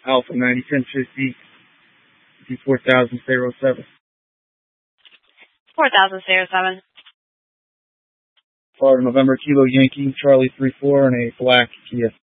Alpha 901050 D4000 Zero 7. 4000 07. Florida November Kilo Yankee Charlie 34 and a black Kia.